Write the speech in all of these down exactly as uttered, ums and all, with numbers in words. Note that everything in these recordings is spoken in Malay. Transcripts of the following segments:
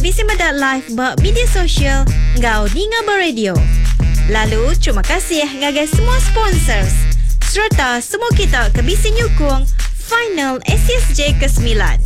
Bisi Medak Live ba media sosial ngau Ninga Beradio. Lalu, terima kasih ngagai semua sponsors serta semua kita ke Bisi nyukung final S S J ke sembilan.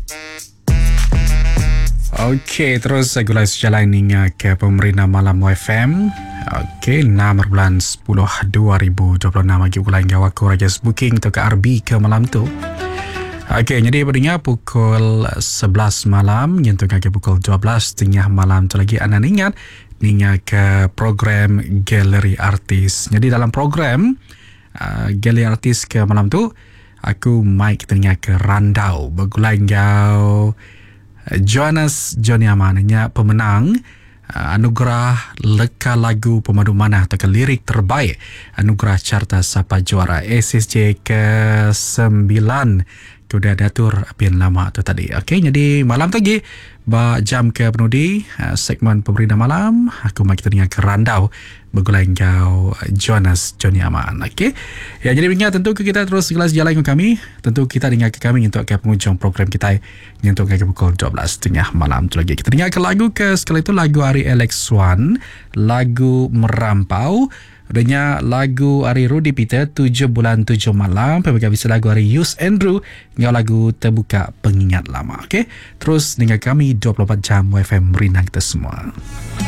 Okey, terus saya gulai sejalan hingga ke pemerintah malam W F M. Okey, enam bulan sepuluh dua ribu dua puluh enam lagi gulai hingga aku raja booking untuk ke R B ke malam tu. Okey, jadi pada pukul sebelas malam nyentuh ke pukul dua belas tengah malam tu lagi anda ingat hingga ke program Galeri Artis. Jadi dalam program uh, Galeri Artis ke malam tu aku mic tengah ke randau bergulai ngau Jonas Johnny Amannya pemenang uh, anugerah leka lagu pemadu manah atau lirik terbaik anugerah carta Sapa Juara S S J ke sembilan kuda datur apian lama tu tadi. Okey, jadi malam tadi ba jam ke penudi uh, segmen pemerintah malam aku mai kita dengar kerandau bergulai ngau Jonas Johnny Aman. Okey. Ya, jadi ingat tentu kita terus gelas jalan dengan kami. Tentu kita dengar ke kami untuk ke penghujung program kita untuk ke pukul dua belas tengah malam tu lagi. Kita dengar ke lagu ke sekali itu lagu Ari Alex Swan, lagu Merampau. Adanya lagu Ari Rudy Peter tujuh bulan tujuh malam. Pembagai bisa lagu Ari Yus Andrew ngau lagu Terbuka Pengingat Lama. Okey. Terus dengan kami dua puluh empat jam W F M Merina kita semua.